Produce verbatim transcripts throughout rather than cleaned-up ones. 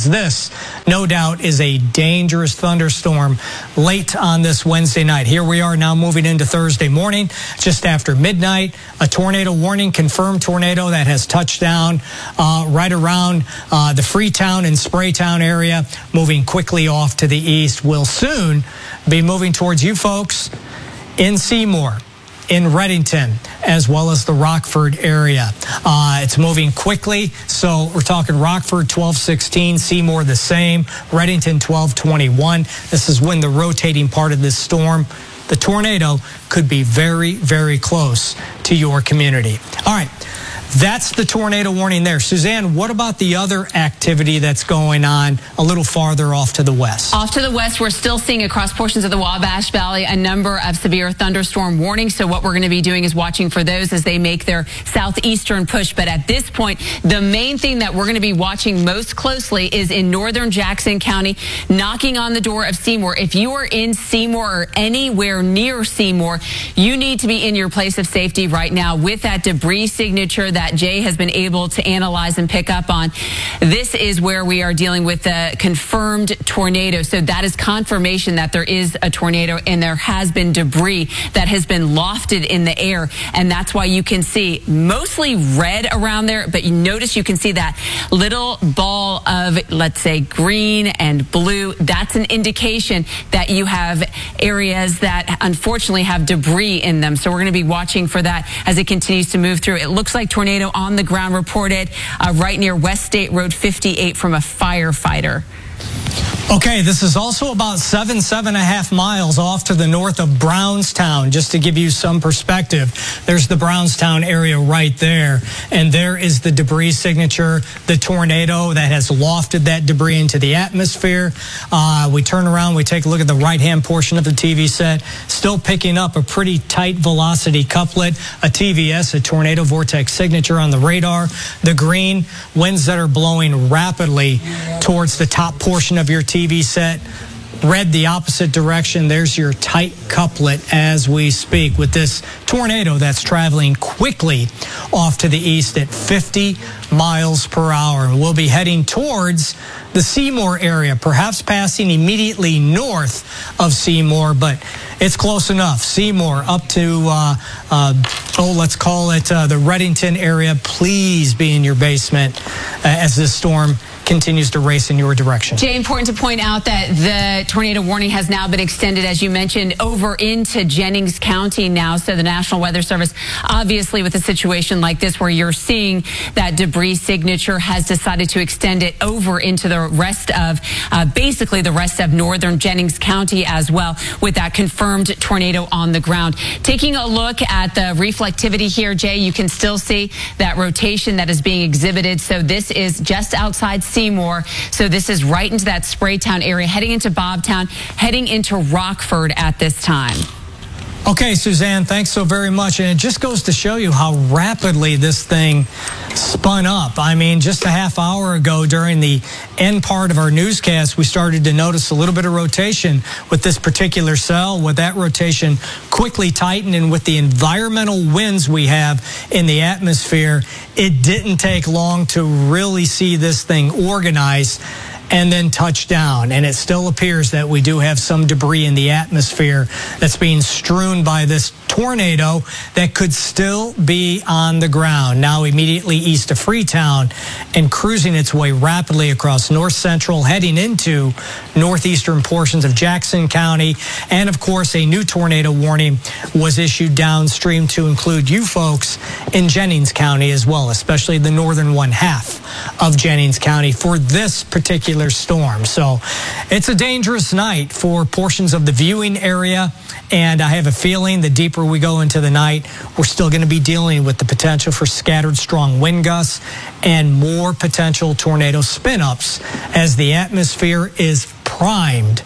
as this, no doubt, is a dangerous thunderstorm late on this Wednesday night. Here we are now moving into Thursday morning, just after midnight. A tornado warning, confirmed tornado that has touched down uh, right around uh, the Freetown and Spraytown area, moving quickly off to the east. Will soon be moving towards you folks in Seymour, in Redington, as well as the Rockford area. Uh, it's moving quickly, so we're talking Rockford twelve sixteen, Seymour the same, Redington twelve twenty-one. This is when the rotating part of this storm, the tornado, could be very, very close to your community. All right. That's the tornado warning there. Suzanne, what about the other activity that's going on a little farther off to the west? Off to the west, we're still seeing across portions of the Wabash Valley a number of severe thunderstorm warnings. So what we're going to be doing is watching for those as they make their southeastern push. But at this point, the main thing that we're going to be watching most closely is in northern Jackson County, knocking on the door of Seymour. If you are in Seymour or anywhere near Seymour, you need to be in your place of safety right now with that debris signature that that Jay has been able to analyze and pick up on. This is where we are dealing with a confirmed tornado. So that is confirmation that there is a tornado and there has been debris that has been lofted in the air. And that's why you can see mostly red around there, but you notice you can see that little ball of, let's say, green and blue. That's an indication that you have areas that unfortunately have debris in them. So we're going to be watching for that as it continues to move through. It looks like tornado on the ground reported uh, right near West State Road fifty-eight from a firefighter. Okay, this is also about seven, seven and a half miles off to the north of Brownstown, just to give you some perspective. There's the Brownstown area right there, and there is the debris signature, the tornado that has lofted that debris into the atmosphere. Uh, we turn around, we take a look at the right-hand portion of the T V set, still picking up a pretty tight velocity couplet, a T V S, a tornado vortex signature on the radar. The green, winds that are blowing rapidly towards the top portion of your T V set. Red, the opposite direction. There's your tight couplet as we speak with this tornado that's traveling quickly off to the east at fifty miles per hour. And we'll be heading towards the Seymour area, perhaps passing immediately north of Seymour, but it's close enough. Seymour up to, uh, uh, oh, let's call it uh, the Redington area. Please be in your basement uh, as this storm continues to race in your direction. Jay, important to point out that the tornado warning has now been extended, as you mentioned, over into Jennings County now. So the National Weather Service, obviously with a situation like this where you're seeing that debris signature, has decided to extend it over into the rest of, uh, basically the rest of northern Jennings County as well, with that confirmed tornado on the ground. Taking a look at the reflectivity here, Jay, you can still see that rotation that is being exhibited. So this is just outside Seymour. So this is right into that Spraytown area, heading into Bobtown, heading into Rockford at this time. Okay, Suzanne, thanks so very much. And it just goes to show you how rapidly this thing spun up. I mean, just a half hour ago during the end part of our newscast, we started to notice a little bit of rotation with this particular cell. With that rotation quickly tightened and with the environmental winds we have in the atmosphere, it didn't take long to really see this thing organize and then touch down. And it still appears that we do have some debris in the atmosphere that's being strewn by this tornado that could still be on the ground. Now immediately east of Freetown and cruising its way rapidly across north central, heading into northeastern portions of Jackson County. And of course, a new tornado warning was issued downstream to include you folks in Jennings County as well, especially the northern one half of Jennings County for this particular storm. So it's a dangerous night for portions of the viewing area, and I have a feeling the deeper we go into the night, we're still going to be dealing with the potential for scattered strong wind gusts and more potential tornado spin-ups as the atmosphere is primed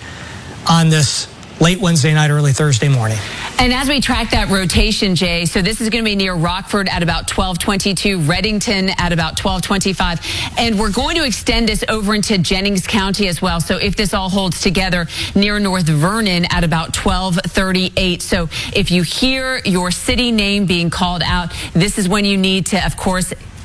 on this late Wednesday night, early Thursday morning. And as we track that rotation, Jay, so this is going to be near Rockford at about twelve twenty-two, Redington at about twelve twenty-five, and we're going to extend this over into Jennings County as well. So if this all holds together, near North Vernon at about twelve thirty-eight. So if you hear your city name being called out, this is when you need to, of course,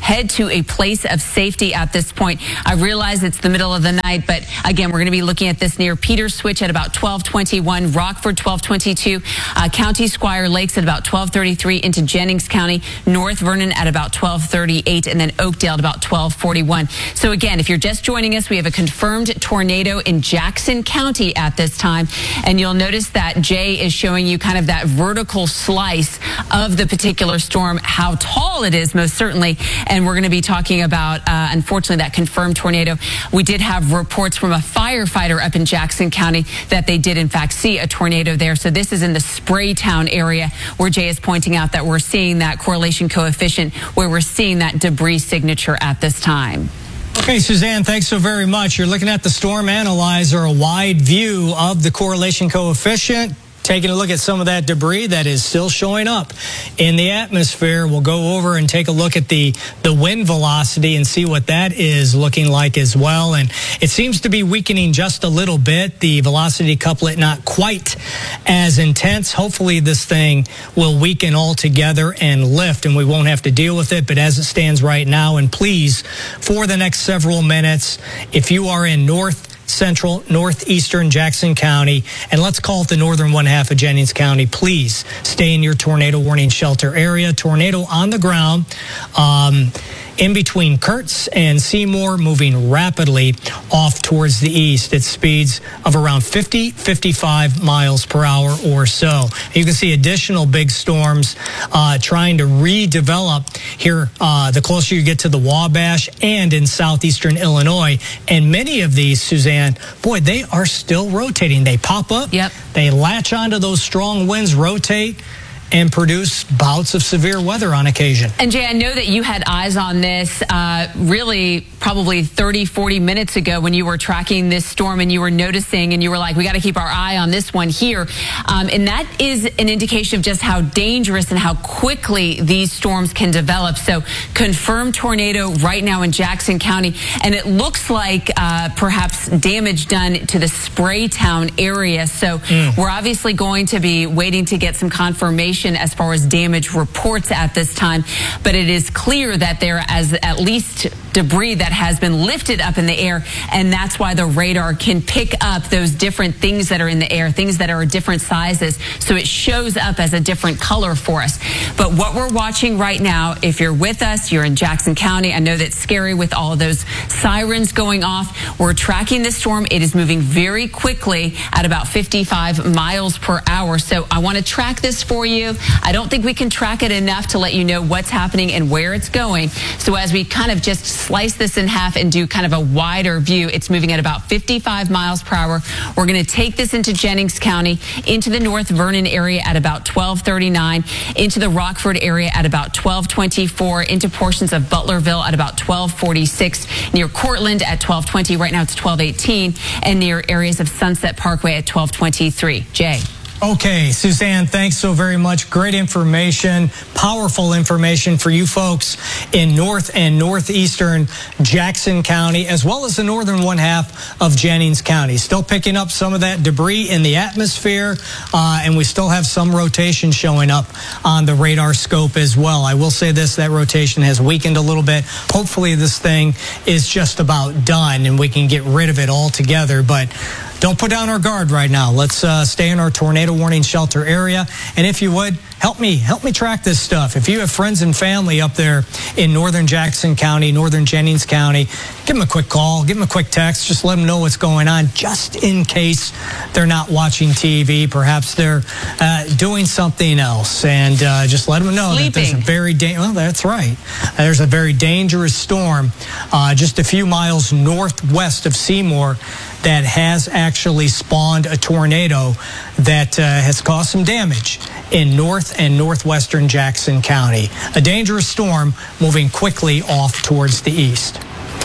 head to a place of safety at this point. I realize it's the middle of the night, but again, we're going to be looking at this near Peters Switch at about twelve twenty-one, Rockford twelve twenty-two, uh, County Squire Lakes at about twelve thirty-three into Jennings County, North Vernon at about twelve thirty-eight, and then Oakdale at about twelve forty-one. So again, if you're just joining us, we have a confirmed tornado in Jackson County at this time, and you'll notice that Jay is showing you kind of that vertical slice of the particular storm, how tall it is, most certainly, and we're going to be talking about, uh, unfortunately, that confirmed tornado. We did have reports from a firefighter up in Jackson County that they did, in fact, see a tornado there. So this is in the Spraytown area where Jay is pointing out that we're seeing that correlation coefficient, where we're seeing that debris signature at this time. Okay, Suzanne, thanks so very much. You're looking at the Storm Analyzer, a wide view of the correlation coefficient. Taking a look at some of that debris that is still showing up in the atmosphere. We'll go over and take a look at the, the wind velocity and see what that is looking like as well. And it seems to be weakening just a little bit. The velocity couplet not quite as intense. Hopefully this thing will weaken altogether and lift, and we won't have to deal with it. But as it stands right now, and please, for the next several minutes, if you are in north central, northeastern Jackson County, and let's call it the northern one half of Jennings County, please stay in your tornado warning shelter area. Tornado on the ground um, in between Kurtz and Seymour, moving rapidly off towards the east at speeds of around fifty, fifty-five miles per hour or so. You can see additional big storms uh, trying to redevelop here uh, the closer you get to the Wabash and in southeastern Illinois. And many of these, Suzanne, boy, they are still rotating. They pop up, yep. They latch onto those strong winds, rotate, and produce bouts of severe weather on occasion. And Jay, I know that you had eyes on this uh, really probably thirty, forty minutes ago when you were tracking this storm, and you were noticing and you were like, we got to keep our eye on this one here. Um, and that is an indication of just how dangerous and how quickly these storms can develop. So confirmed tornado right now in Jackson County, and it looks like uh, perhaps damage done to the Spraytown area. So mm. we're obviously going to be waiting to get some confirmation as far as damage reports at this time, but it is clear that there is at least debris that has been lifted up in the air, and that's why the radar can pick up those different things that are in the air, things that are different sizes, so it shows up as a different color for us. But what we're watching right now, if you're with us, you're in Jackson County, I know that's scary with all of those sirens going off. We're tracking this storm. It is moving very quickly at about fifty-five miles per hour, so I want to track this for you. I don't think we can track it enough to let you know what's happening and where it's going. So as we kind of just slice this in half and do kind of a wider view, it's moving at about fifty-five miles per hour. We're going to take this into Jennings County, into the North Vernon area at about twelve thirty-nine, into the Rockford area at about twelve twenty-four, into portions of Butlerville at about twelve forty-six, near Cortland at twelve twenty. Right now it's twelve eighteen, and near areas of Sunset Parkway at twelve twenty-three. Jay. Okay, Suzanne, thanks so very much. Great information, powerful information for you folks in North and Northeastern Jackson County, as well as the northern one half of Jennings County. Still picking up some of that debris in the atmosphere, uh, and we still have some rotation showing up on the radar scope as well. I will say this, that rotation has weakened a little bit. Hopefully this thing is just about done and we can get rid of it altogether, but don't put down our guard right now. Let's uh, stay in our tornado warning shelter area. And if you would, help me, help me track this stuff. If you have friends and family up there in northern Jackson County, northern Jennings County, give them a quick call, give them a quick text, just let them know what's going on, just in case they're not watching T V. Perhaps they're uh, doing something else, and uh, just let them know Sleeping. that there's a very, da- well, that's right. There's a very dangerous storm uh, just a few miles northwest of Seymour that has actually spawned a tornado that uh, has caused some damage in north and northwestern Jackson County. A dangerous storm moving quickly off towards the east.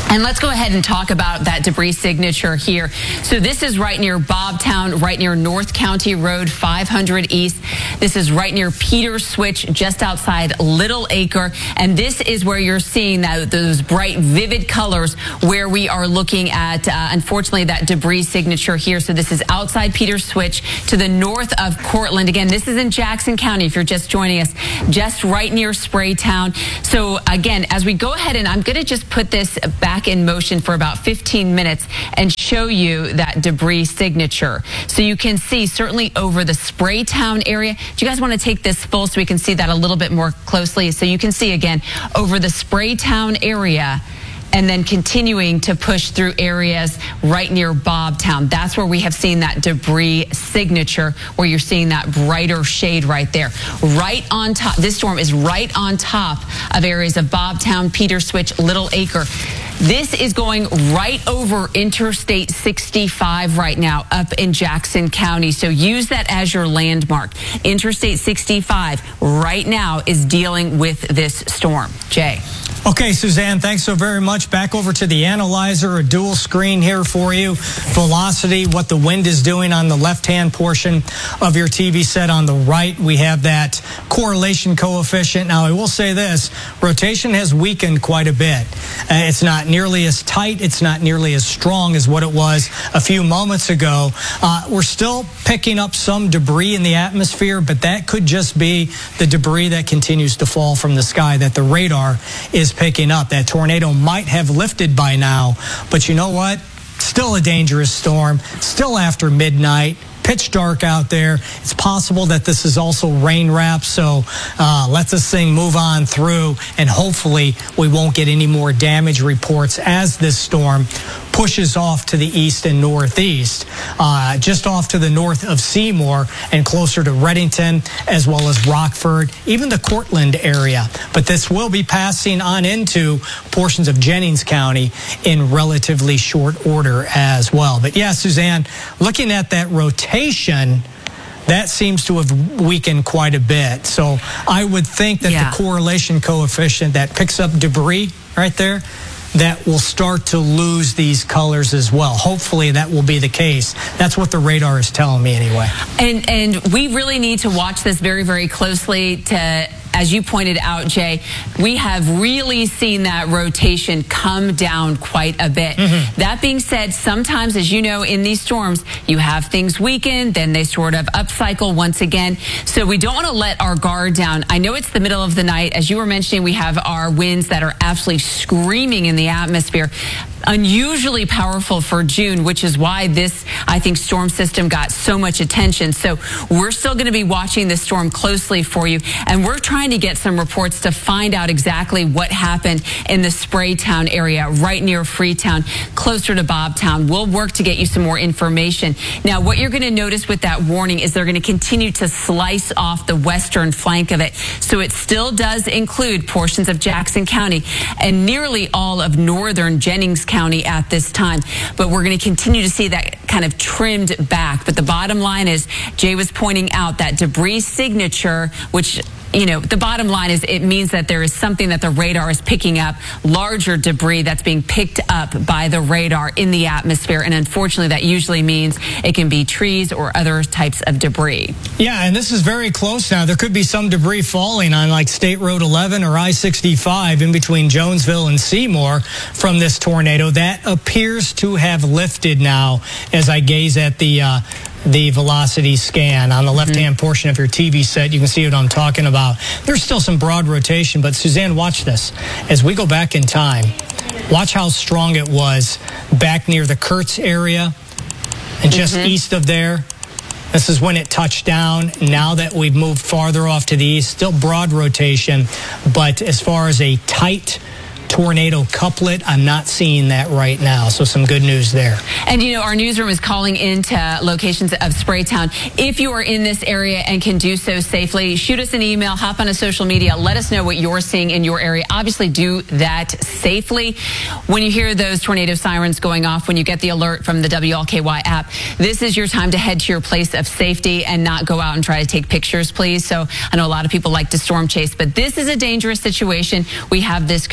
And let's go ahead and talk about that debris signature here. So this is right near Bobtown, right near North County Road five hundred East. This is right near Peters Switch, just outside Little Acre. And this is where you're seeing that those bright, vivid colors where we are looking at, uh, unfortunately, that debris signature here. So this is outside Peters Switch to the north of Cortland. Again, this is in Jackson County, if you're just joining us, just right near Spraytown. So again, as we go ahead, and I'm going to just put this back in motion for about fifteen minutes and show you that debris signature. So you can see certainly over the Spraytown area. Do you guys want to take this full so we can see that a little bit more closely? So you can see again over the Spraytown area, and then continuing to push through areas right near Bobtown. That's where we have seen that debris signature, where you're seeing that brighter shade right there. Right on top, this storm is right on top of areas of Bobtown, Peters Switch, Little Acre. This is going right over Interstate sixty-five right now up in Jackson County. So use that as your landmark. Interstate sixty-five right now is dealing with this storm. Jay. Okay, Suzanne, thanks so very much. Back over to the analyzer, a dual screen here for you. Velocity, what the wind is doing on the left-hand portion of your T V set. On the right, we have that correlation coefficient. Now, I will say this, rotation has weakened quite a bit. Uh, it's not nearly as tight. It's not nearly as strong as what it was a few moments ago. Uh, we're still picking up some debris in the atmosphere, but that could just be the debris that continues to fall from the sky that the radar is picking up. That tornado might have lifted by now, but you know what? Still a dangerous storm, still after midnight. Pitch dark out there. It's possible that this is also rain wrap, so uh, let this thing move on through, and hopefully we won't get any more damage reports as this storm pushes off to the east and northeast, uh, just off to the north of Seymour and closer to Reddington, as well as Rockford, even the Cortland area. But this will be passing on into portions of Jennings County in relatively short order as well. But yeah, Suzanne, looking at that rotation, that seems to have weakened quite a bit. So I would think that yeah. the correlation coefficient that picks up debris right there, that will start to lose these colors as well. Hopefully that will be the case. That's what the radar is telling me anyway. And and we really need to watch this very, very closely to, as you pointed out, Jay, we have really seen that rotation come down quite a bit. Mm-hmm. That being said, sometimes, as you know, in these storms, you have things weaken, then they sort of upcycle once again. So we don't want to let our guard down. I know it's the middle of the night. As you were mentioning, we have our winds that are absolutely screaming in the atmosphere. Unusually powerful for June, which is why this, I think, storm system got so much attention. So we're still going to be watching this storm closely for you, and we're trying to get some reports to find out exactly what happened in the Spraytown area, right near Freetown, closer to Bobtown. We'll work to get you some more information. Now, what you're going to notice with that warning is they're going to continue to slice off the western flank of it. So it still does include portions of Jackson County and nearly all of northern Jennings County at this time. But we're going to continue to see that kind of trimmed back. But the bottom line is, Jay was pointing out that debris signature, which, you know, the bottom line is it means that there is something that the radar is picking up, larger debris that's being picked up by the radar in the atmosphere. And unfortunately, that usually means it can be trees or other types of debris. Yeah, and this is very close now. There could be some debris falling on like State Road eleven or I sixty-five in between Jonesville and Seymour from this tornado. That appears to have lifted now as I gaze at the uh, the velocity scan on the left-hand mm-hmm. portion of your T V set. You can see what I'm talking about. There's still some broad rotation, but Suzanne, watch this. As we go back in time, watch how strong it was back near the Kurtz area and just mm-hmm. east of there. This is when it touched down. Now that we've moved farther off to the east, still broad rotation, but as far as a tight tornado couplet, I'm not seeing that right now. So some good news there. And, you know, our newsroom is calling into locations of Spraytown. If you are in this area and can do so safely, shoot us an email, hop on a social media, let us know what you're seeing in your area. Obviously, do that safely. When you hear those tornado sirens going off, when you get the alert from the W L K Y app, this is your time to head to your place of safety and not go out and try to take pictures, please. So I know a lot of people like to storm chase, but this is a dangerous situation. We have this confirmed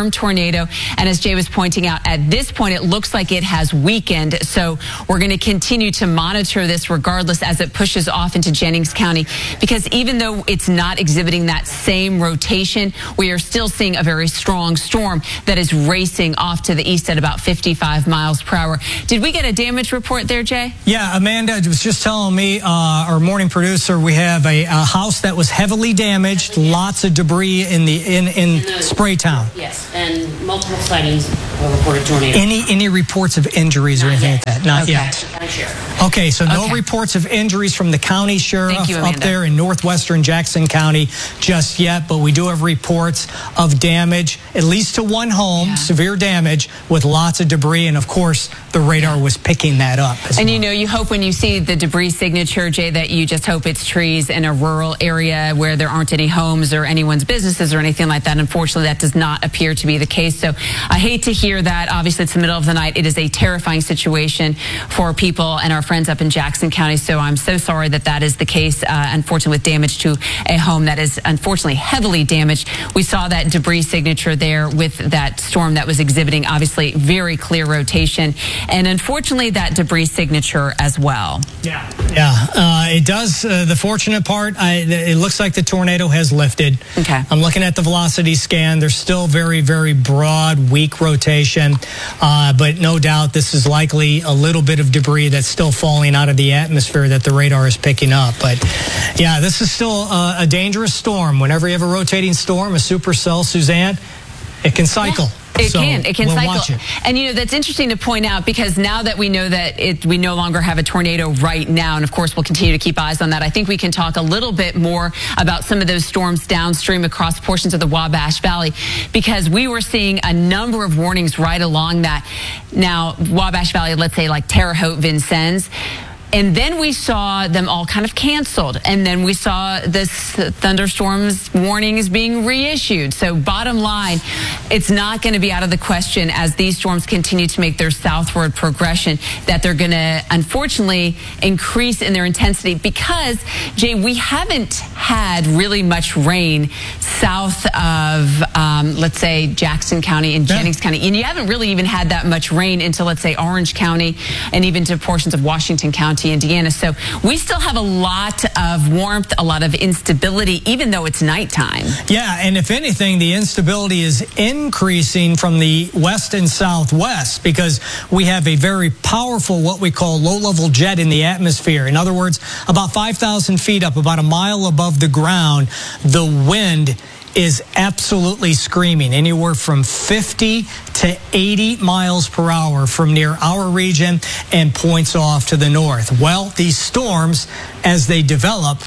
storm tornado. And as Jay was pointing out, at this point, it looks like it has weakened. So we're going to continue to monitor this regardless as it pushes off into Jennings County, because even though it's not exhibiting that same rotation, we are still seeing a very strong storm that is racing off to the east at about fifty-five miles per hour. Did we get a damage report there, Jay? Yeah, Amanda was just telling me, uh, our morning producer, we have a, a house that was heavily damaged, lots of debris in the in, in, in the, Spraytown. Yes, and multiple sightings of reported tornadoes. Any any reports of injuries Not or anything yet. like that? Not Okay. yet. Okay, so no Okay. reports of injuries from the county sheriff you, up Amanda. there in northwestern Jackson County just yet, but we do have reports of damage, at least to one home, Yeah. severe damage with lots of debris, and of course the radar was picking that up. as And well. you know, you hope when you see the debris signature, Jay, that you just hope it's trees in a rural area where there aren't any homes or anyone's businesses or anything like that. Unfortunately, that does not appear to be the case. So I hate to hear that. Obviously, it's the middle of the night. It is a terrifying situation for people and our friends up in Jackson County. So I'm so sorry that that is the case, uh, unfortunately, with damage to a home that is unfortunately heavily damaged. We saw that debris signature there with that storm that was exhibiting, obviously, very clear rotation. And unfortunately, that debris signature as well. Yeah, yeah, uh, it does. Uh, the fortunate part, I, it looks like the tornado has lifted. Okay. I'm looking at the velocity scan. There's still very, very broad, weak rotation, uh, but no doubt this is likely a little bit of debris that's still falling out of the atmosphere that the radar is picking up. But yeah, this is still a, a dangerous storm. Whenever you have a rotating storm, a supercell, Suzanne, it can cycle. Yeah. It So can. It can we'll cycle. watch it. And, you know, that's interesting to point out, because now that we know that it, we no longer have a tornado right now, and of course we'll continue to keep eyes on that, I think we can talk a little bit more about some of those storms downstream across portions of the Wabash Valley, because we were seeing a number of warnings right along that. Now, Wabash Valley, let's say like Terre Haute, Vincennes. And then we saw them all kind of canceled. And then we saw this thunderstorms warnings being reissued. So bottom line, it's not going to be out of the question as these storms continue to make their southward progression that they're going to, unfortunately, increase in their intensity, because, Jay, we haven't had really much rain south of, um, let's say, Jackson County and Jennings yeah. County. And you haven't really even had that much rain into, let's say, Orange County and even to portions of Washington County, Indiana. So we still have a lot of warmth, a lot of instability, even though it's nighttime. Yeah, and if anything, the instability is increasing from the west and southwest, because we have a very powerful, what we call low-level jet in the atmosphere. In other words, about five thousand feet up, about a mile above the ground, the wind is absolutely screaming, anywhere from fifty to eighty miles per hour from near our region and points off to the north. Well, these storms, as they develop,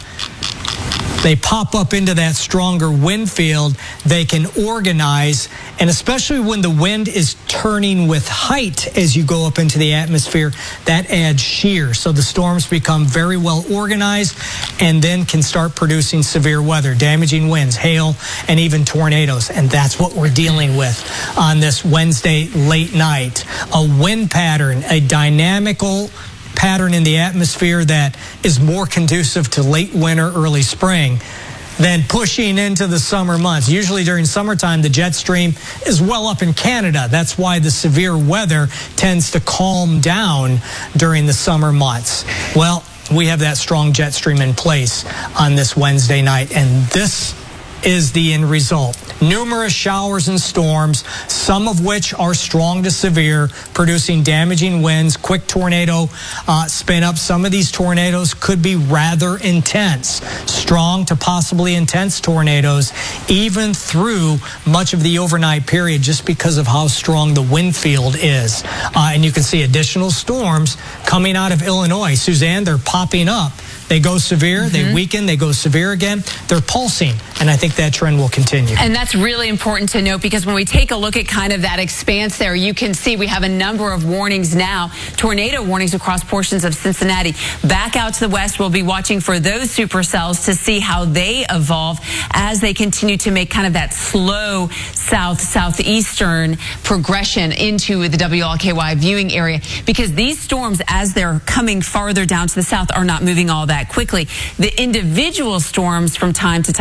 they pop up into that stronger wind field, they can organize, and especially when the wind is turning with height as you go up into the atmosphere, that adds shear. So the storms become very well organized and then can start producing severe weather, damaging winds, hail, and even tornadoes. And that's what we're dealing with on this Wednesday late night. A wind pattern, a dynamical pattern in the atmosphere that is more conducive to late winter, early spring than pushing into the summer months. Usually during summertime, the jet stream is well up in Canada. That's why the severe weather tends to calm down during the summer months. Well, we have that strong jet stream in place on this Wednesday night, and this is the end result. Numerous showers and storms, some of which are strong to severe, producing damaging winds, quick tornado uh, spin up. Some of these tornadoes could be rather intense, strong to possibly intense tornadoes, even through much of the overnight period, just because of how strong the wind field is. Uh, and you can see additional storms coming out of Illinois. Suzanne, they're popping up. They go severe, mm-hmm. they weaken, they go severe again. They're pulsing, and I think that trend will continue. And that's really important to note, because when we take a look at kind of that expanse there, you can see we have a number of warnings now, tornado warnings across portions of Cincinnati. Back out to the west, we'll be watching for those supercells to see how they evolve as they continue to make kind of that slow south-southeastern progression into the W L K Y viewing area, because these storms, as they're coming farther down to the south, are not moving all that quickly. The individual storms from time to time, for instance,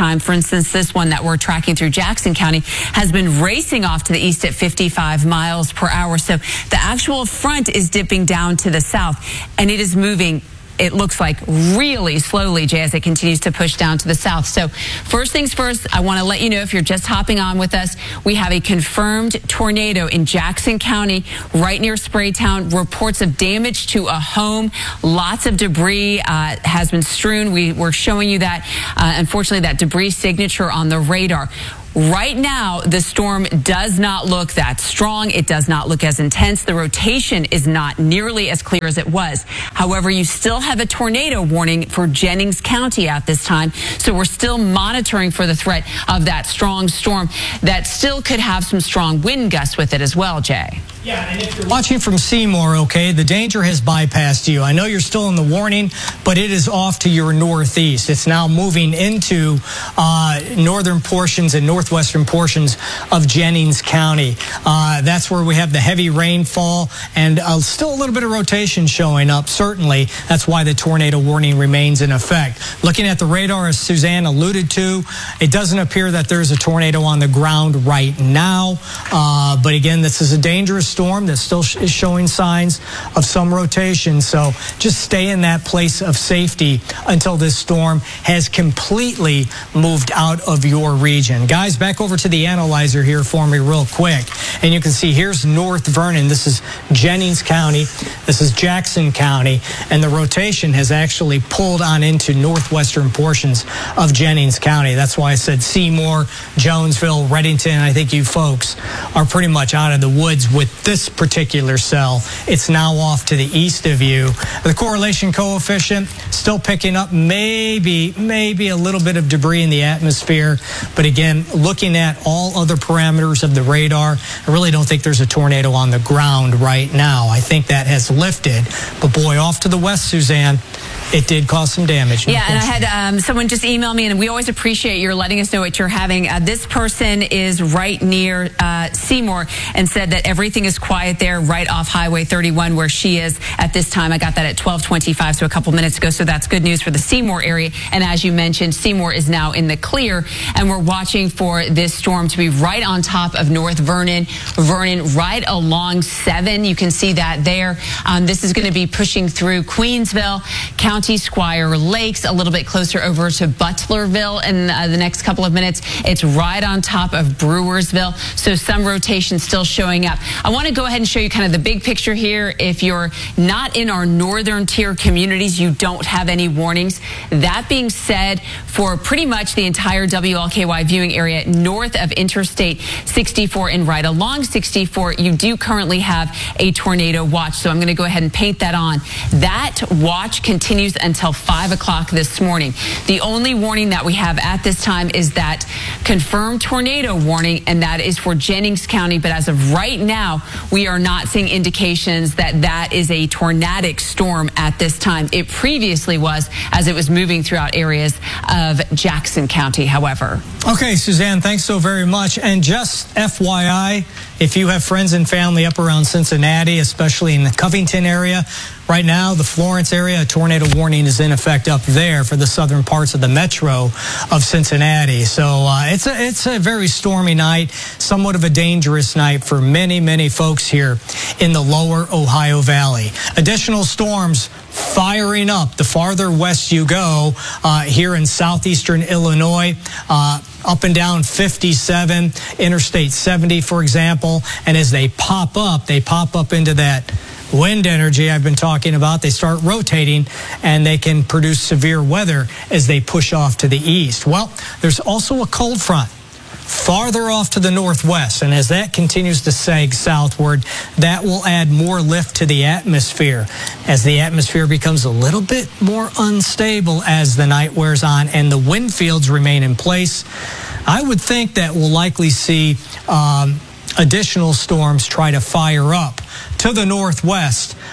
instance, this one that we're tracking through Jackson County has been racing off to the east at fifty-five miles per hour. So the actual front is dipping down to the south, and it is moving, it looks like, really slowly, Jay, as it continues to push down to the south. So first things first, I want to let you know, if you're just hopping on with us, we have a confirmed tornado in Jackson County, right near Spraytown. Reports of damage to a home. Lots of debris uh, has been strewn. We were showing you that, uh, unfortunately, that debris signature on the radar. Right now, the storm does not look that strong. It does not look as intense. The rotation is not nearly as clear as it was. However, you still have a tornado warning for Jennings County at this time. So we're still monitoring for the threat of that strong storm that still could have some strong wind gusts with it as well, Jay. Yeah, and if you're watching from Seymour, okay, the danger has bypassed you. I know you're still in the warning, but it is off to your northeast. It's now moving into uh, northern portions and northwestern portions of Jennings County. Uh, that's where we have the heavy rainfall and uh, still a little bit of rotation showing up, certainly. That's why the tornado warning remains in effect. Looking at the radar, as Suzanne alluded to, it doesn't appear that there's a tornado on the ground right now. Uh, but again, this is a dangerous storm that still sh- is showing signs of some rotation. So just stay in that place of safety until this storm has completely moved out of your region. Guys, back over to the analyzer here for me real quick. And you can see here's North Vernon. This is Jennings County. This is Jackson County. And the rotation has actually pulled on into northwestern portions of Jennings County. That's why I said Seymour, Jonesville, Reddington. I think you folks are pretty much out of the woods with this particular cell. It's now off to the east of you. The correlation coefficient still picking up maybe, maybe a little bit of debris in the atmosphere. But again, looking at all other parameters of the radar, I really don't think there's a tornado on the ground right now. I think that has lifted. But boy, off to the west, Suzanne, it did cause some damage. Yeah, and I had um, someone just email me, and we always appreciate your letting us know what you're having. Uh, this person is right near uh, Seymour and said that everything is quiet there right off Highway thirty-one where she is at this time. I got that at twelve twenty-five, so a couple minutes ago, so that's good news for the Seymour area. And as you mentioned, Seymour is now in the clear, and we're watching for this storm to be right on top of North Vernon. Vernon right along seven. You can see that there. Um, this is going to be pushing through Queensville, County Squire Lakes, a little bit closer over to Butlerville in uh, the next couple of minutes. It's right on top of Brewersville, so some rotation still showing up. I want to go ahead and show you kind of the big picture here. If you're not in our northern tier communities, you don't have any warnings. That being said, for pretty much the entire W L K Y viewing area north of Interstate sixty-four and right along sixty-four, you do currently have a tornado watch. So I'm going to go ahead and paint that on. That watch continues until five o'clock this morning. The only warning that we have at this time is that confirmed tornado warning, and that is for Jennings County. But as of right now, we are not seeing indications that that is a tornadic storm at this time. It previously was, as it was moving throughout areas of Jackson County, however. Okay, Suzanne, thanks so very much. And just F Y I, if you have friends and family up around Cincinnati, especially in the Covington area, right now, the Florence area, a tornado warning is in effect up there for the southern parts of the metro of Cincinnati. So uh, it's a it's a very stormy night, somewhat of a dangerous night for many, many folks here in the lower Ohio Valley. Additional storms firing up the farther west you go uh, here in southeastern Illinois. Uh, up and down fifty-seven, Interstate seventy, for example. And as they pop up, they pop up into that wind energy I've been talking about. They start rotating, and they can produce severe weather as they push off to the east. Well, there's also a cold front farther off to the northwest, and as that continues to sag southward, that will add more lift to the atmosphere as the atmosphere becomes a little bit more unstable as the night wears on and the wind fields remain in place. I would think that we'll likely see um, additional storms try to fire up to the northwest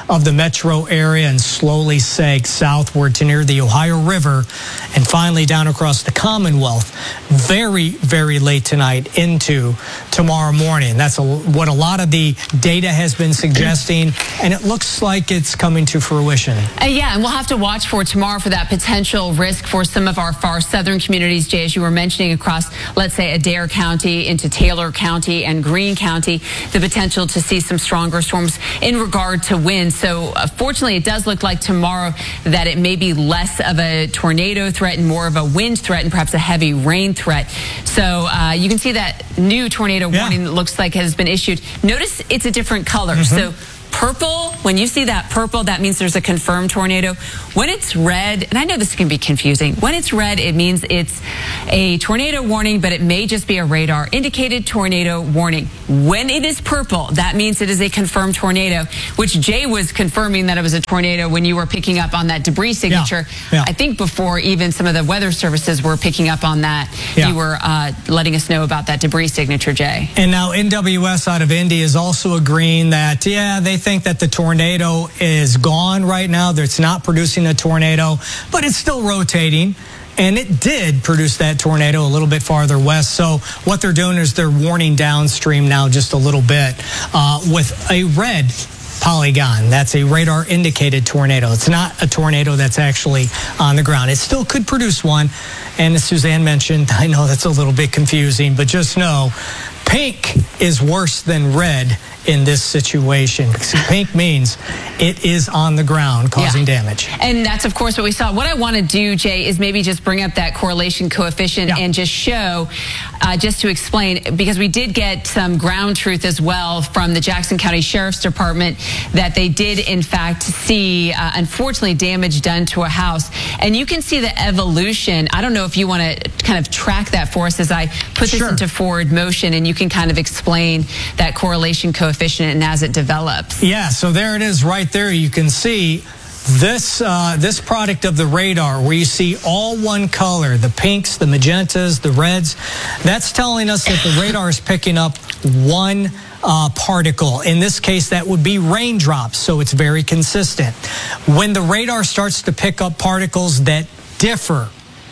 of the metro area and slowly sag southward to near the Ohio River and finally down across the Commonwealth very, very late tonight into tomorrow morning. That's a, what a lot of the data has been suggesting, and it looks like it's coming to fruition. Uh, yeah, and we'll have to watch for tomorrow for that potential risk for some of our far southern communities, Jay, as you were mentioning, across, let's say, Adair County into Taylor County and Greene County, the potential to see some stronger storms in regard to wind. So uh, fortunately, it does look like tomorrow that it may be less of a tornado threat and more of a wind threat and perhaps a heavy rain threat. So uh, you can see that new tornado yeah. warning that looks like has been issued. Notice it's a different color. Mm-hmm. So purple, when you see that purple, that means there's a confirmed tornado. When it's red, and I know this can be confusing, when it's red, it means it's a tornado warning, but it may just be a radar indicated tornado warning. When it is purple, that means it is a confirmed tornado, which Jay was confirming that it was a tornado when you were picking up on that debris signature. Yeah. Yeah. I think before even some of the weather services were picking up on that, yeah. you were uh, letting us know about that debris signature, Jay. And now N W S out of Indy is also agreeing that, yeah, they think that the tornado is gone right now. That it's not producing a tornado, but it's still rotating. And it did produce that tornado a little bit farther west. So what they're doing is they're warning downstream now just a little bit uh, with a red polygon. That's a radar indicated tornado. It's not a tornado that's actually on the ground. It still could produce one. And as Suzanne mentioned, I know that's a little bit confusing, but just know pink is worse than red in this situation. Pink means it is on the ground causing yeah. damage. And that's, of course, what we saw. What I want to do, Jay, is maybe just bring up that correlation coefficient yeah. and just show, uh, just to explain, because we did get some ground truth as well from the Jackson County Sheriff's Department that they did, in fact, see, uh, unfortunately, damage done to a house. And you can see the evolution. I don't know if you want to kind of track that for us as I put this sure. into forward motion, and you can kind of explain that correlation coefficient and as it develops. Yeah, so there it is right there. You can see this uh, this product of the radar where you see all one color, the pinks, the magentas, the reds. That's telling us that the radar is picking up one uh, particle. In this case, that would be raindrops, so it's very consistent. When the radar starts to pick up particles that differ,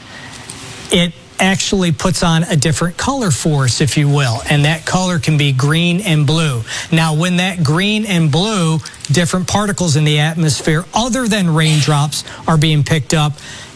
it actually puts on a different color for us, if you will, and that color can be green and blue. Now, when that green and blue, different particles in the atmosphere other than raindrops are being picked up,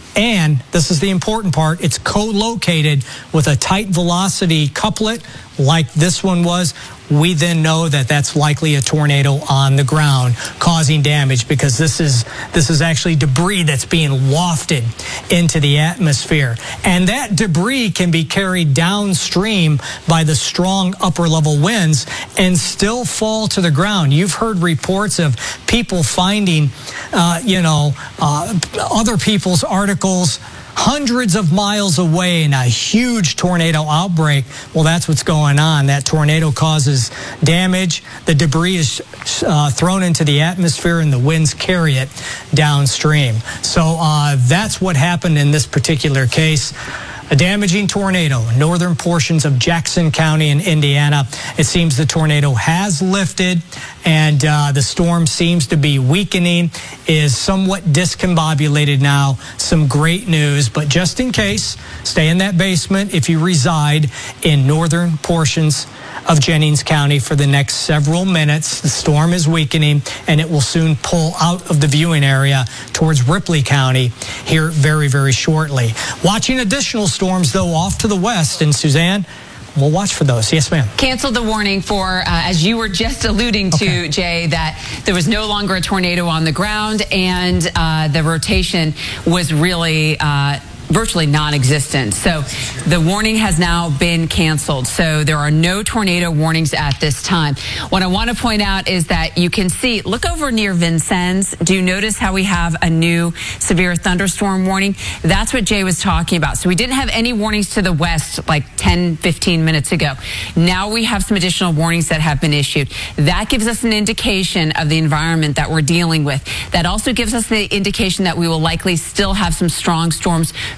and this is the important part, it's co-located with a tight velocity couplet like this one was, we then know that that's likely a tornado on the ground causing damage, because this is this is actually debris that's being wafted into the atmosphere. And that debris can be carried downstream by the strong upper level winds and still fall to the ground. You've heard reports of people finding, uh, you know, uh, other people's articles hundreds of miles away in a huge tornado outbreak. Well, that's what's going on. That tornado causes damage. The debris is uh, thrown into the atmosphere and the winds carry it downstream. So uh, that's what happened in this particular case. A damaging tornado in northern portions of Jackson County in Indiana. It seems the tornado has lifted and uh, the storm seems to be weakening, is somewhat discombobulated now. Some great news, but just in case, stay in that basement if you reside in northern portions of Jennings County for the next several minutes. The storm is weakening and it will soon pull out of the viewing area towards Ripley County here very, very shortly. Watching additional storms, though, off to the west. And Suzanne, we'll watch for those. Yes, ma'am. Canceled the warning for, uh, as you were just alluding to, okay. Jay, that there was no longer a tornado on the ground and uh, the rotation was really uh, virtually non-existent. So the warning has now been canceled. So there are no tornado warnings at this time. What I want to point out is that you can see, look over near Vincennes. Do you notice how we have a new severe thunderstorm warning? That's what Jay was talking about. So we didn't have any warnings to the west like ten, fifteen minutes ago. Now we have some additional warnings that have been issued. That gives us an indication of the environment that we're dealing with. That also gives us the indication that we will likely still have some strong storms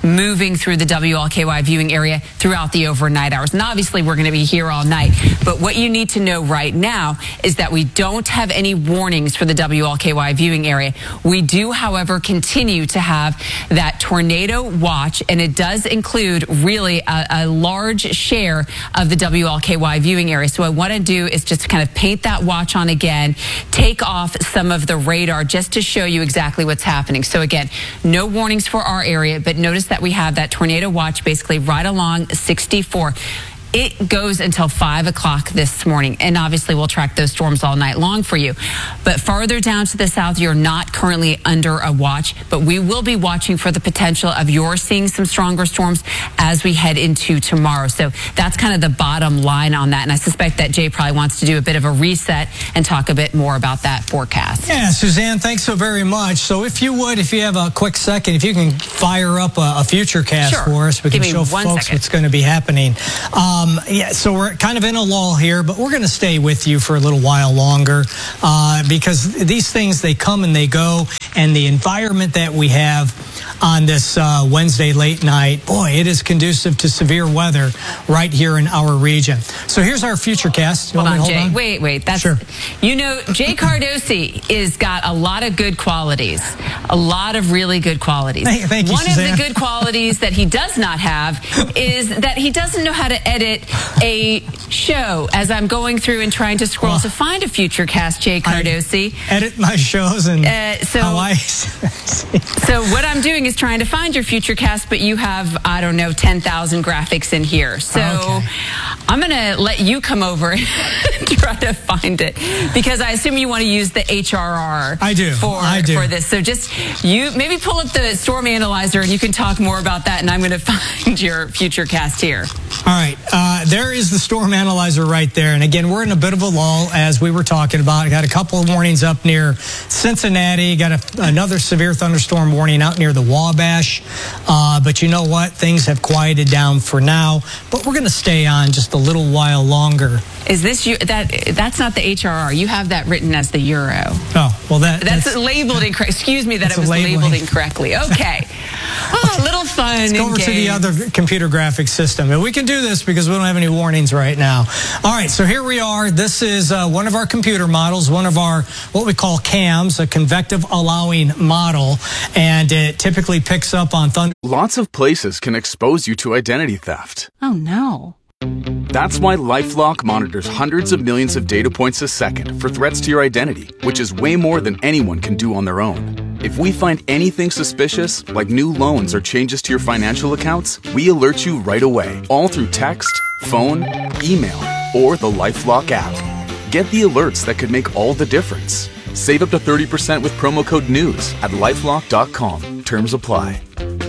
moving through the W L K Y viewing area throughout the overnight hours. And obviously, we're going to be here all night. But what you need to know right now is that we don't have any warnings for the W L K Y viewing area. We do, however, continue to have that tornado watch, and it does include really a, a large share of the W L K Y viewing area. So what I want to do is just kind of paint that watch on again, take off some of the radar just to show you exactly what's happening. So again, no warnings for our area, but notice that we have that tornado watch basically right along sixty-four. It goes until five o'clock this morning, and obviously we'll track those storms all night long for you. But farther down to the south, you're not currently under a watch, but we will be watching for the potential of you're seeing some stronger storms as we head into tomorrow. So that's kind of the bottom line on that, and I suspect that Jay probably wants to do a bit of a reset and talk a bit more about that forecast. Yeah, Suzanne, thanks so very much. So if you would, if you have a quick second, if you can fire up a, a future cast Sure. for us, we Give can me show one folks second. what's going to be happening. Um, Um, yeah, so we're kind of in a lull here, but we're going to stay with you for a little while longer uh, because these things, they come and they go, and the environment that we have on this uh, Wednesday late night, boy, it is conducive to severe weather right here in our region. So here's our futurecast. Hold on, hold Jay. on? Wait, wait. That's Sure. You know, Jay Cardosi is got a lot of good qualities, a lot of really good qualities. Thank, thank you, One Suzanne. of the good qualities that he does not have is that he doesn't know how to edit a show. As I'm going through and trying to scroll Well, to find a futurecast, Jay Cardosi. I edit my shows and Uh, so- how I So what I'm doing is trying to find your futurecast, but you have, I don't know, ten thousand graphics in here. So Okay. I'm going to let you come over and try to find it, because I assume you want to use the H R R I do. For, I do. for this. So just you maybe pull up the Storm Analyzer and you can talk more about that, and I'm going to find your futurecast here. All right. Uh, there is the Storm Analyzer right there. And again, we're in a bit of a lull, as we were talking about. Got a couple of warnings up near Cincinnati. Got a, another severe thunderstorm warning out near the Wabash. Uh, but you know what? Things have quieted down for now. But we're going to stay on just a little while longer. Is this you? That that's not the H R R. You have that written as the Euro. Oh, well, that, That's, that's labeled incorrect. Excuse me that That's it was a labeling. labeled incorrectly. Okay. Oh, a little fun. Let's go over to the other computer graphics system. And we can do this because we don't have any warnings right now. All right, so here we are. This is uh, one of our computer models, one of our what we call CAMs, a convective allowing model, and it typically picks up on thunder. Lots of places can expose you to identity theft. Oh no. That's why LifeLock monitors hundreds of millions of data points a second for threats to your identity, which is way more than anyone can do on their own. If we find anything suspicious, like new loans or changes to your financial accounts, we alert you right away, all through text, phone, email, or the LifeLock app. Get the alerts that could make all the difference. Save up to thirty percent with promo code NEWS at lifelock dot com. Terms apply.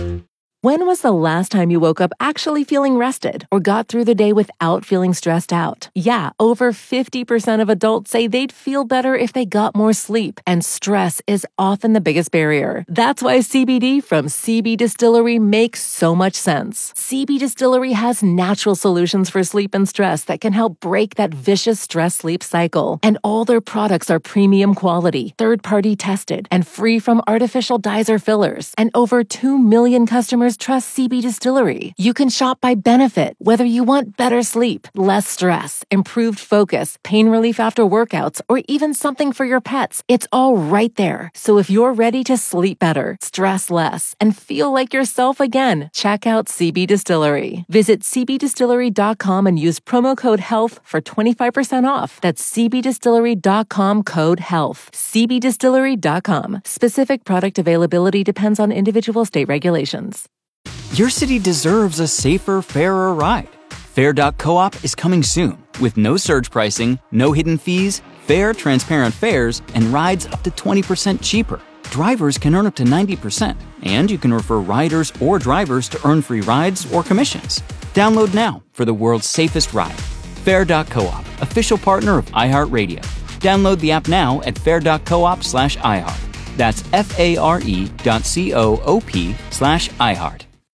When was the last time you woke up actually feeling rested or got through the day without feeling stressed out? Yeah, over fifty percent of adults say they'd feel better if they got more sleep, and stress is often the biggest barrier. That's why C B D from C B Distillery makes so much sense. C B Distillery has natural solutions for sleep and stress that can help break that vicious stress-sleep cycle. And all their products are premium quality, third-party tested, and free from artificial dyes or fillers. And over two million customers trust C B Distillery. You can shop by benefit, whether you want better sleep, less stress, improved focus, pain relief after workouts, or even something for your pets. It's all right there. So if you're ready to sleep better, stress less, and feel like yourself again, check out C B Distillery. Visit c b distillery dot com and use promo code HEALTH for twenty-five percent off. That's c b distillery dot com code HEALTH. c b distillery dot com. Specific product availability depends on individual state regulations. Your city deserves a safer, fairer ride. Fair dot coop is coming soon with no surge pricing, no hidden fees, fair, transparent fares, and rides up to twenty percent cheaper. Drivers can earn up to ninety percent, and you can refer riders or drivers to earn free rides or commissions. Download now for the world's safest ride. Fair dot coop, official partner of iHeartRadio. Download the app now at fair dot coop slash iHeart. That's F A R E dot C O O P slash iHeart.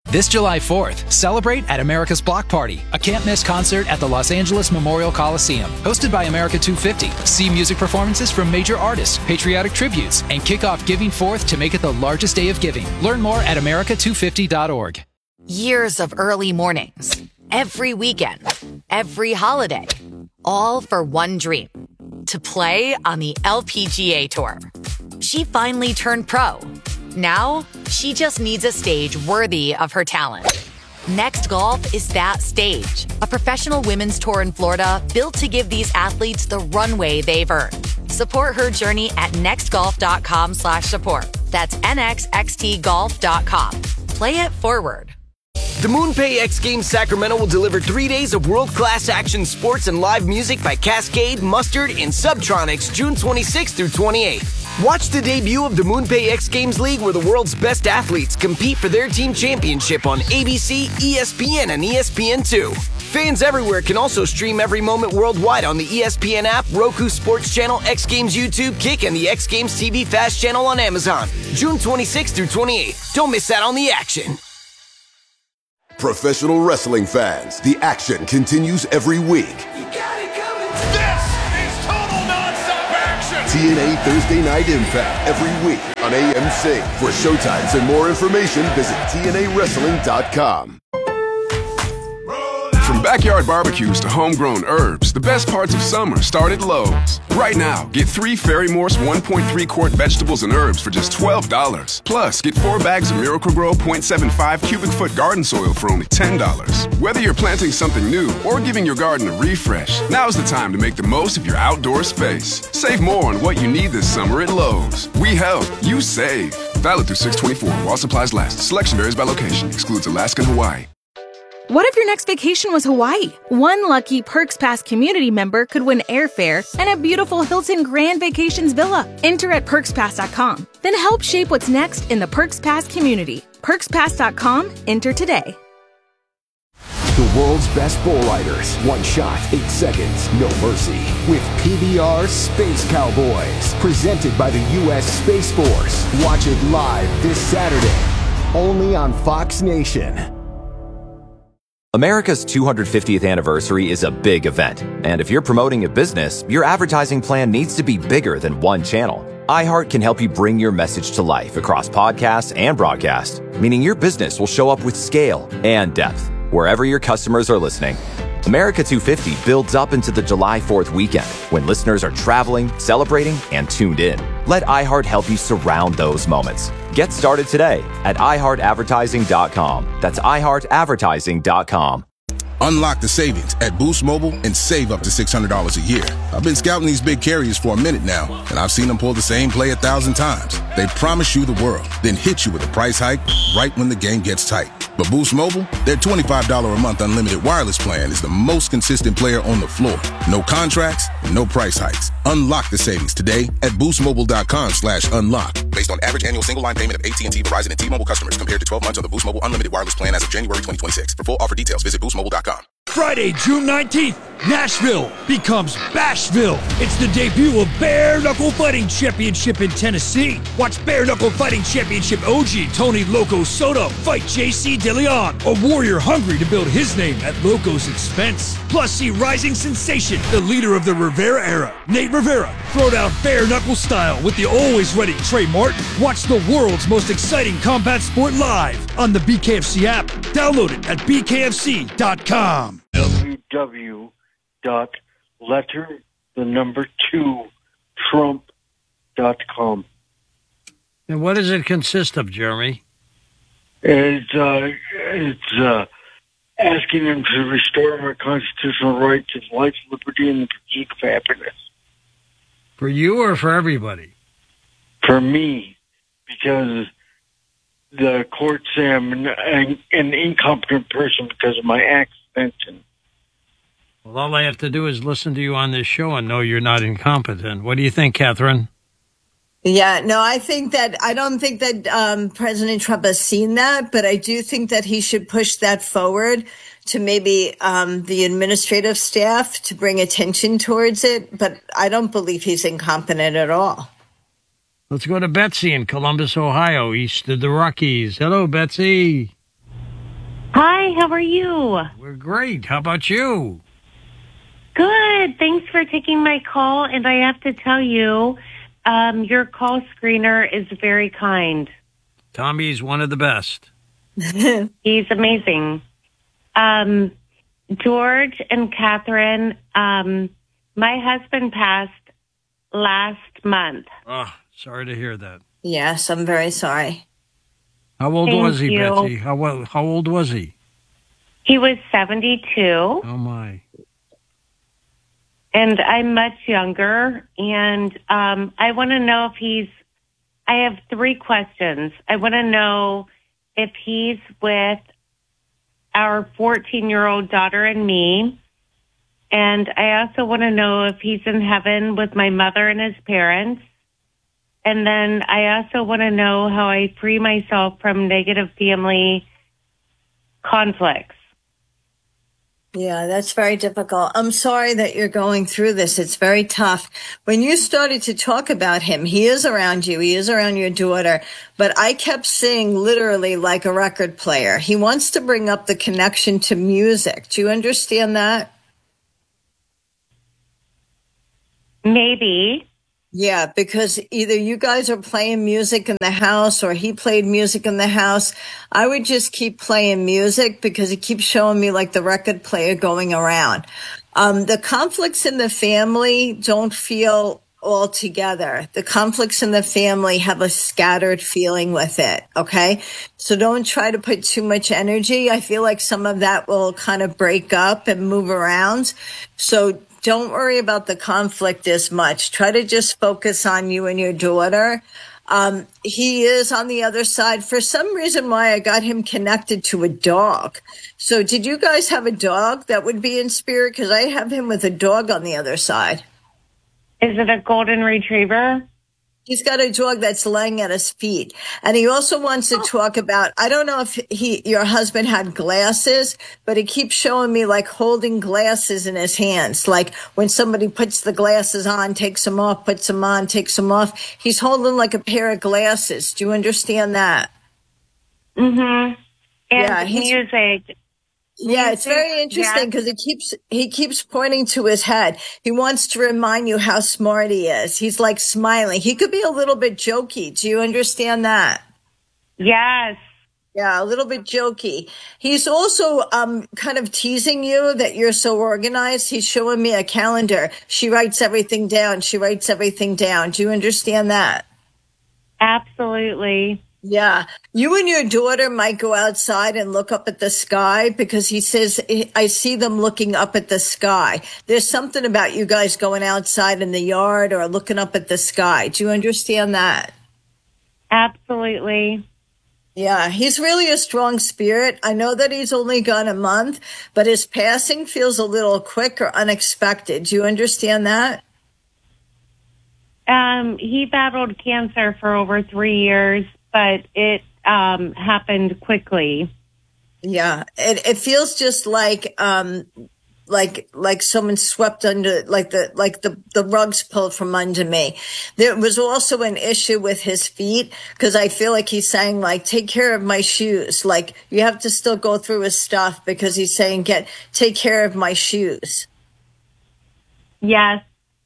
This July fourth, celebrate at America's Block Party, a can't-miss concert at the Los Angeles Memorial Coliseum. Hosted by America two fifty. See music performances from major artists, patriotic tributes, and kick off Giving Fourth to make it the largest day of giving. Learn more at America two fifty dot org. Years of early mornings, every weekend, every holiday, all for one dream, to play on the L P G A Tour. She finally turned pro. Now, she just needs a stage worthy of her talent. Next Golf is that stage, a professional women's tour in Florida built to give these athletes the runway they've earned. Support her journey at nextgolf.com slash support. That's nxxtgolf dot com. Play it forward. The MoonPay X Games Sacramento will deliver three days of world-class action sports and live music by Cascade, Mustard, and Subtronics June twenty-sixth through twenty-eighth. Watch the debut of the MoonPay X Games League, where the world's best athletes compete for their team championship on A B C, E S P N, and E S P N two. Fans everywhere can also stream every moment worldwide on the E S P N app, Roku Sports Channel, X Games YouTube, Kick, and the X Games T V Fast channel on Amazon. June twenty-sixth through twenty-eighth. Don't miss out on the action. Professional wrestling fans, the action continues every week. You got it coming. This is total nonstop action. T N A Thursday Night Impact every week on A M C. For showtimes and more information, visit T N A wrestling dot com. From backyard barbecues to homegrown herbs, the best parts of summer start at Lowe's. Right now, get three Fairy Morse one point three quart vegetables and herbs for just twelve dollars. Plus, get four bags of Miracle-Gro point seven five cubic foot garden soil for only ten dollars. Whether you're planting something new or giving your garden a refresh, now's the time to make the most of your outdoor space. Save more on what you need this summer at Lowe's. We help, you save. Valid through six twenty-four while supplies last. Selection varies by location. Excludes Alaska and Hawaii. What if your next vacation was Hawaii? One lucky Perks Pass community member could win airfare and a beautiful Hilton Grand Vacations villa. Enter at perks pass dot com. Then help shape what's next in the Perks Pass community. perks pass dot com. Enter today. The world's best bull riders. One shot, eight seconds, no mercy. With P B R Space Cowboys. Presented by the U S Space Force. Watch it live this Saturday. Only on Fox Nation. America's two hundred fiftieth anniversary is a big event, and if you're promoting a business, your advertising plan needs to be bigger than one channel. iHeart can help you bring your message to life across podcasts and broadcast, meaning your business will show up with scale and depth wherever your customers are listening. America two fifty builds up into the July fourth weekend when listeners are traveling, celebrating, and tuned in. Let iHeart help you surround those moments. Get started today at i heart advertising dot com. That's i heart advertising dot com. Unlock the savings at Boost Mobile and save up to six hundred dollars a year. I've been scouting these big carriers for a minute now, and I've seen them pull the same play a thousand times. They promise you the world, then hit you with a price hike right when the game gets tight. But Boost Mobile, their twenty-five dollars a month unlimited wireless plan is the most consistent player on the floor. No contracts, no price hikes. Unlock the savings today at boostmobile.com slash unlock. Based on average annual single line payment of A T and T, Verizon, and T-Mobile customers compared to twelve months on the Boost Mobile unlimited wireless plan as of January twenty twenty-six. For full offer details, visit boost mobile dot com. Friday, June nineteenth, Nashville becomes Bashville. It's the debut of Bare Knuckle Fighting Championship in Tennessee. Watch Bare Knuckle Fighting Championship O G Tony Loco Soto fight J C DeLeon, a warrior hungry to build his name at Loco's expense. Plus, see rising sensation, the leader of the Rivera era, Nate Rivera, throw down bare knuckle style with the always ready Trey Martin. Watch the world's most exciting combat sport live on the B K F C app. Download it at b k f c dot com. w w w dot letter the number two trump dot com. And what does it consist of, Jeremy? It's uh, it's uh, asking him to restore my constitutional right to life, liberty, and the pursuit of happiness. For you or for everybody? For me, because the courts say I'm an, an incompetent person because of my accent. And well, all I have to do is listen to you on this show and know you're not incompetent. What do you think, Catherine? Yeah, no, I think that, I don't think that um, President Trump has seen that, but I do think that he should push that forward to maybe um, the administrative staff to bring attention towards it. But I don't believe he's incompetent at all. Let's go to Betsy in Columbus, Ohio, east of the Rockies. Hello, Betsy. Hi, how are you? We're great. How about you? Good. Thanks for taking my call. And I have to tell you, um, your call screener is very kind. Tommy's one of the best. He's amazing. Um, George and Catherine, um, my husband passed last month. Oh, sorry to hear that. Yes, I'm very sorry. How old Thank was he, you. Betsy? How well, how old was he? He was seventy-two. Oh, my. And I'm much younger. And um, I want to know if he's, I have three questions. I want to know if he's with our fourteen-year-old daughter and me. And I also want to know if he's in heaven with my mother and his parents. And then I also want to know how I free myself from negative family conflicts. Yeah, that's very difficult. I'm sorry that you're going through this. It's very tough. When you started to talk about him, he is around you. He is around your daughter. But I kept seeing literally like a record player. He wants to bring up the connection to music. Do you understand that? Maybe. Yeah, because either you guys are playing music in the house or he played music in the house. I would just keep playing music because it keeps showing me like the record player going around. Um, the conflicts in the family don't feel all together. The conflicts in the family have a scattered feeling with it. Okay. So don't try to put too much energy. I feel like some of that will kind of break up and move around. So don't worry about the conflict as much. Try to just focus on you and your daughter. Um, he is on the other side. For some reason why I got him connected to a dog. So did you guys have a dog that would be in spirit? Because I have him with a dog on the other side. Is it a golden retriever? He's got a dog that's laying at his feet. And he also wants to talk about, I don't know if he, your husband had glasses, but he keeps showing me like holding glasses in his hands. Like when somebody puts the glasses on, takes them off, puts them on, takes them off. He's holding like a pair of glasses. Do you understand that? Mm-hmm. And yeah, he's, music. Yeah, it's very interesting because he keeps he keeps pointing to his head. He wants to remind you how smart he is. He's like smiling. He could be a little bit jokey. Do you understand that? Yes. Yeah, a little bit jokey. He's also um kind of teasing you that you're so organized. He's showing me a calendar. She writes everything down. She writes everything down. Do you understand that? Absolutely. Yeah. You and your daughter might go outside and look up at the sky because he says, I see them looking up at the sky. There's something about you guys going outside in the yard or looking up at the sky. Do you understand that? Absolutely. Yeah, he's really a strong spirit. I know that he's only gone a month, but his passing feels a little quick or unexpected. Do you understand that? Um, he battled cancer for over three years. But it um, happened quickly. Yeah, it it feels just like um, like like someone swept under, like the like the the rugs pulled from under me. There was also an issue with his feet because I feel like he's saying like, take care of my shoes. Like you have to still go through his stuff because he's saying, get take care of my shoes. Yes.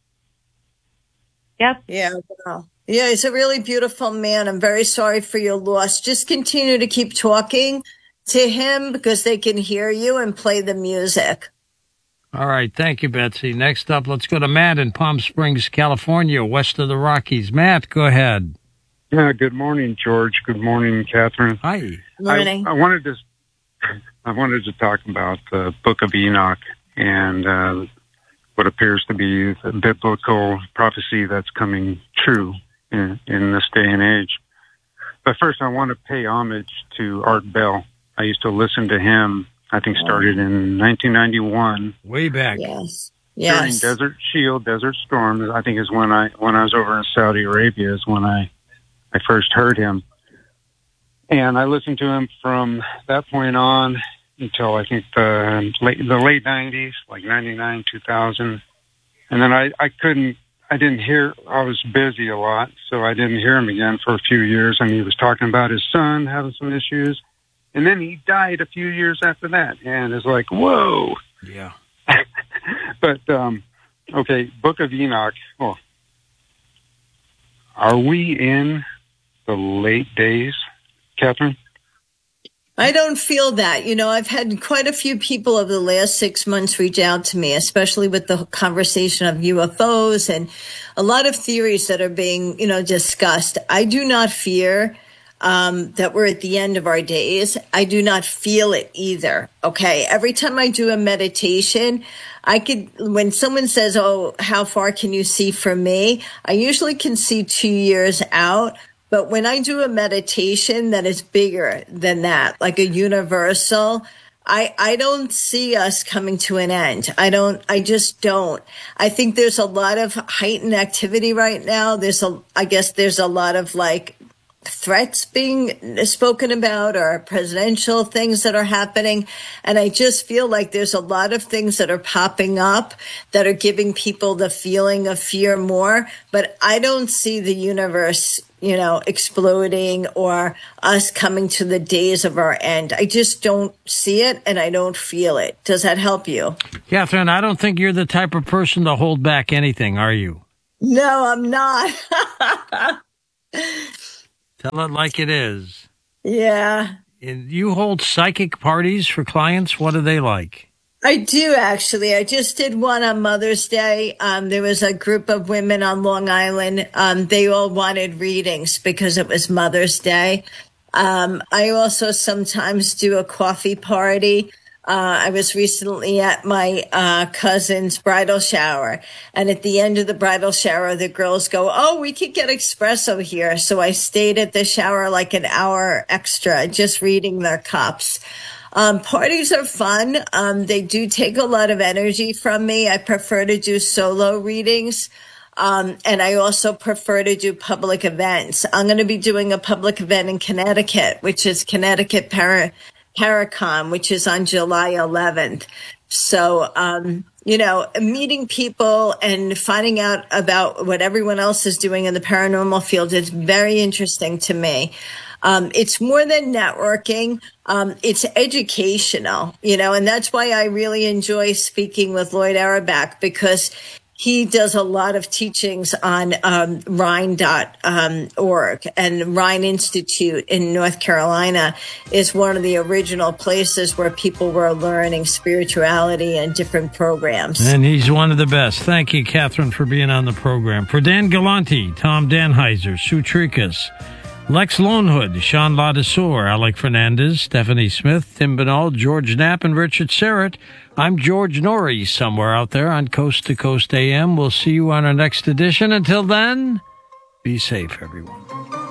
Yep. Yeah. Wow. Yeah, he's a really beautiful man. I'm very sorry for your loss. Just continue to keep talking to him because they can hear you and play the music. All right. Thank you, Betsy. Next up, let's go to Matt in Palm Springs, California, west of the Rockies. Matt, go ahead. Yeah, good morning, George. Good morning, Catherine. Hi. Morning. I, I wanted to I wanted to talk about the Book of Enoch and uh, what appears to be the biblical prophecy that's coming true in, in this day and age. But first, I want to pay homage to Art Bell. I used to listen to him, I think started in nineteen ninety-one. Way back. Yes. During Yes. Desert Shield, Desert Storm, I think is when I, when I was over in Saudi Arabia is when I, I first heard him. And I listened to him from that point on until I think the late, the late nineties, like ninety-nine, two thousand. And then I, I couldn't, I didn't hear, I was busy a lot, so I didn't hear him again for a few years. And he was talking about his son having some issues. And then he died a few years after that. And it's like, whoa. Yeah. But, um, okay, Book of Enoch. Oh, are we in the late days, Catherine? I don't feel that. You know, I've had quite a few people over the last six months reach out to me, especially with the conversation of U F Os and a lot of theories that are being, you know, discussed. I do not fear um, that we're at the end of our days. I do not feel it either. Okay. Every time I do a meditation, I could, when someone says, oh, how far can you see from me? I usually can see two years out. But when I do a meditation that is bigger than that, like a universal, I, I don't see us coming to an end. I don't, I just don't. I think there's a lot of heightened activity right now. There's a, I guess there's a lot of like threats being spoken about or presidential things that are happening. And I just feel like there's a lot of things that are popping up that are giving people the feeling of fear more. But I don't see the universe, you know, exploding or us coming to the days of our end. I just don't see it and I don't feel it. Does that help you? Catherine, I don't think you're the type of person to hold back anything, are you? No, I'm not. Tell it like it is. Yeah. And you hold psychic parties for clients. What are they like? I do, actually. I just did one on Mother's Day. Um, there was a group of women on Long Island. Um, they all wanted readings because it was Mother's Day. Um, I also sometimes do a coffee party. Uh, I was recently at my uh, cousin's bridal shower, and at the end of the bridal shower, the girls go, oh, we could get espresso here. So I stayed at the shower like an hour extra, just reading their cups. Um, parties are fun. Um, they do take a lot of energy from me. I prefer to do solo readings. Um, and I also prefer to do public events. I'm going to be doing a public event in Connecticut, which is Connecticut Para- Paracon, which is on July eleventh. So, um, you know, meeting people and finding out about what everyone else is doing in the paranormal field is very interesting to me. Um, it's more than networking. Um, it's educational, you know, and that's why I really enjoy speaking with Lloyd Auerbach, because he does a lot of teachings on um, Rhine dot org, and Rhine Institute in North Carolina is one of the original places where people were learning spirituality and different programs. And he's one of the best. Thank you, Catherine, for being on the program. For Dan Galante, Tom Danheiser, Sue Trikas, Lex Lonehood, Sean Ladesseur, Alec Fernandez, Stephanie Smith, Tim Bernal, George Knapp, and Richard Serrett. I'm George Norrie, somewhere out there on Coast to Coast A M. We'll see you on our next edition. Until then, be safe, everyone.